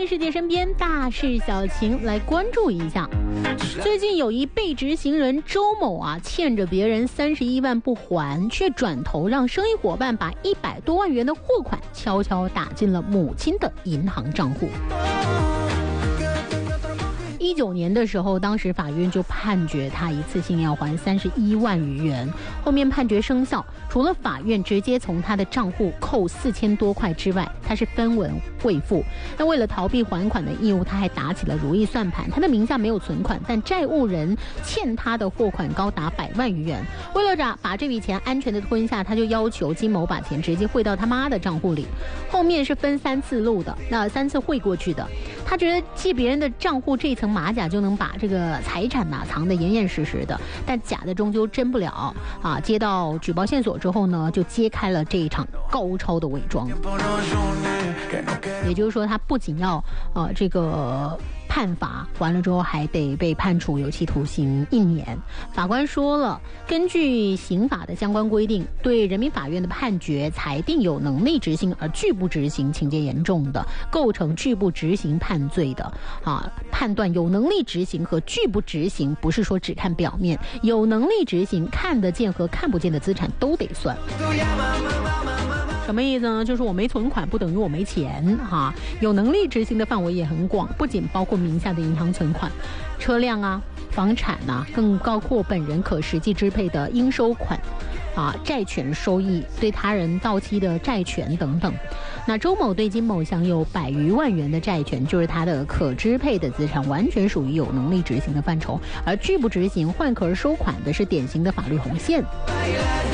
听世界身边大事小情，来关注一下。最近有一被执行人周某欠着别人31万不还，却转头让生意伙伴把100多万元的货款悄悄打进了母亲的银行账户。19年的时候，当时法院就判决他一次性要还31万余元。后面判决生效，除了法院直接从他的账户扣4000多块之外，他是分文汇付。那为了逃避还款的义务，他还打起了如意算盘。他的名下没有存款，但债务人欠他的货款高达100万余元。为了把这笔钱安全的吞下，他就要求金某把钱直接汇到他妈的账户里。后面是分3次录的，那3次汇过去的。他觉得借别人的账户这层马甲就能把这个财产藏得严严实实的，但假的终究真不了接到举报线索之后呢，就揭开了这一场高超的伪装。也就是说，他不仅要这个判罚完了之后，还得被判处有期徒刑1年。法官说了，根据刑法的相关规定，对人民法院的判决裁定有能力执行而拒不执行情节严重的，构成拒不执行判罪的判断有能力执行和拒不执行，不是说只看表面，有能力执行看得见和看不见的资产都得算。什么意思呢？就是我没存款不等于我没钱有能力执行的范围也很广，不仅包括名下的银行存款、车辆房产更包括本人可实际支配的应收款债权收益、对他人到期的债权等等。那周某对金某享有100余万元的债权，就是他的可支配的资产，完全属于有能力执行的范畴，而拒不执行、换壳收款的是典型的法律红线。